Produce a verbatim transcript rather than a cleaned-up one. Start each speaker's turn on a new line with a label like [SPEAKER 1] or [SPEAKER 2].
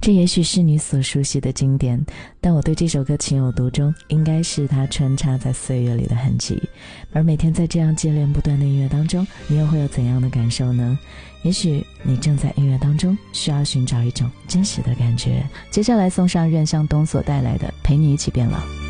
[SPEAKER 1] 这也许是你所熟悉的经典，但我对这首歌情有独钟，应该是它穿插在岁月里的痕迹。而每天在这样接连不断的音乐当中，你又会有怎样的感受呢？也许你正在音乐当中需要寻找一种真实的感觉。接下来送上任向东所带来的陪你一起变老。